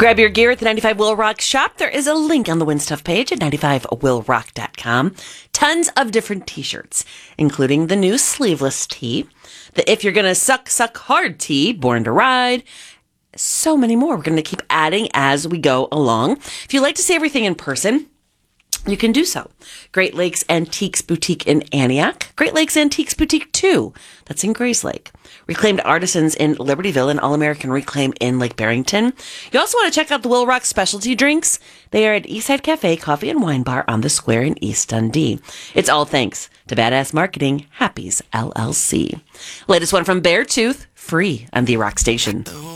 Grab your gear at the 95 Will Rock shop. There is a link on the Win Stuff page at 95willrock.com. Tons of different t-shirts, including the new sleeveless tee, the If You're Gonna Suck, Suck Hard tee, Born to Ride, so many more. We're going to keep adding as we go along. If you'd like to see everything in person, you can do so. Great Lakes Antiques Boutique in Antioch. Great Lakes Antiques Boutique 2. That's in Grayslake. Reclaimed Artisans in Libertyville and All-American Reclaim in Lake Barrington. You also want to check out the Will Rock specialty drinks. They are at Eastside Cafe Coffee and Wine Bar on the Square in East Dundee. It's all thanks to Badass Marketing, Happy's LLC. Latest one from Beartooth, free on The Rock Station.